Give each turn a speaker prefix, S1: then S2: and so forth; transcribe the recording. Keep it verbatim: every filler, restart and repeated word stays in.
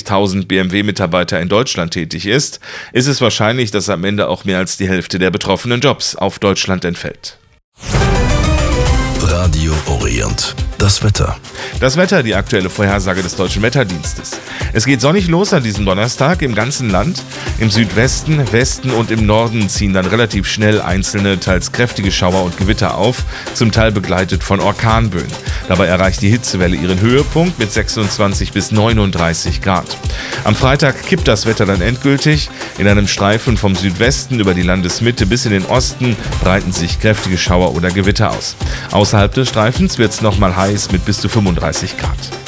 S1: tausend B M W-Mitarbeiter in Deutschland tätig ist, ist es wahrscheinlich, dass am Ende auch mehr als die Hälfte der betroffenen Jobs auf Deutschland entfällt.
S2: Radio Orient. Das Wetter.
S1: Das Wetter, die aktuelle Vorhersage des Deutschen Wetterdienstes. Es geht sonnig los an diesem Donnerstag im ganzen Land. Im Südwesten, Westen und im Norden ziehen dann relativ schnell einzelne, teils kräftige Schauer und Gewitter auf, zum Teil begleitet von Orkanböen. Dabei erreicht die Hitzewelle ihren Höhepunkt mit sechsundzwanzig bis neununddreißig Grad. Am Freitag kippt das Wetter dann endgültig. In einem Streifen vom Südwesten über die Landesmitte bis in den Osten breiten sich kräftige Schauer oder Gewitter aus. Außerhalb des Streifens wird es nochmal heiß mit bis zu fünfunddreißig Grad.